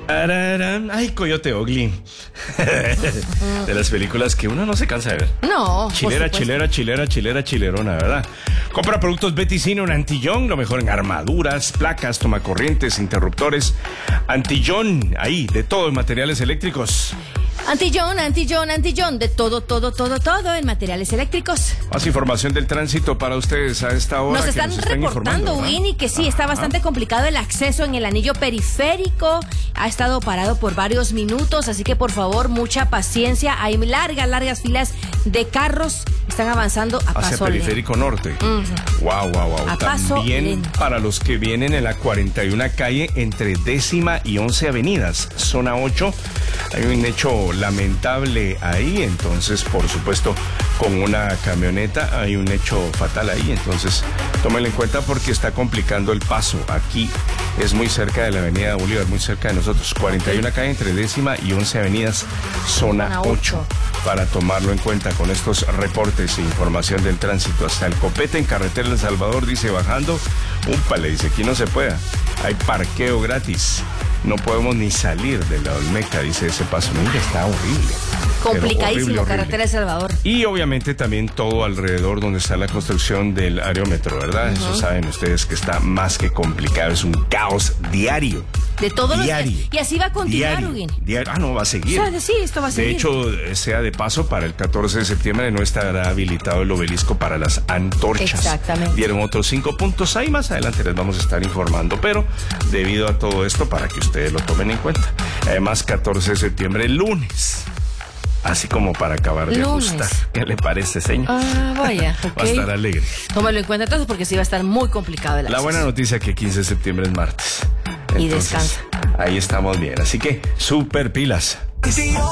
Ararán. Ay, Coyote Ugly. De las películas que uno no se cansa de ver. No. Chilera, chilerona, ¿verdad? Compra productos Betty Cine, un Antillón, lo mejor en armaduras, placas, tomacorrientes, interruptores. Antillón, ahí, de todo en materiales eléctricos. Antillón, de todo en materiales eléctricos. Más información del tránsito para ustedes a esta hora. Nos están reportando, Winnie, que sí, está bastante complicado el acceso en el anillo periférico. Ha estado parado por varios minutos, así que por favor, mucha paciencia. Hay largas filas de carros. Están avanzando a hacia paso Periférico Norte. Wow. A paso También lento. para los que vienen en la 41 calle entre 10ª y 11 avenidas, zona 8, hay un hecho lamentable ahí, entonces por supuesto con una camioneta hay un hecho fatal ahí, entonces tómenlo en cuenta porque está complicando el paso. Aquí es muy cerca de la avenida Bolívar, muy cerca de nosotros, 41 calle entre 10ª y 11 avenidas, zona 8. Para tomarlo en cuenta con estos reportes e información del tránsito. Hasta el Copete en carretera El Salvador dice bajando, le dice, aquí no se pueda, hay parqueo gratis, no podemos ni salir de la Olmeca, dice ese paso. Mira, está horrible. Complicadísimo, horrible. carretera El Salvador. Y obviamente también todo alrededor donde está la construcción del aerómetro, ¿verdad? Eso saben ustedes que está más que complicado, es un caos diario. De todos los Diario. días. Y así va a continuar, Huguín. No, va a seguir. O sea, sí, esto va a seguir. De hecho, sea de paso, para el 14 de septiembre no estará habilitado el obelisco para las antorchas. Exactamente. Dieron otros 5 puntos ahí, más adelante les vamos a estar informando, pero debido a todo esto, para que ustedes lo tomen en cuenta. Además, 14 de septiembre, lunes. Así como para acabar de ajustar. ¿Qué le parece, señor? Vaya, ok. Va a estar alegre. Tómalo en cuenta entonces porque sí va a estar muy complicado el acceso. La buena noticia es que 15 de septiembre es martes. Y Entonces, descansa. Ahí estamos bien. Así que, super pilas.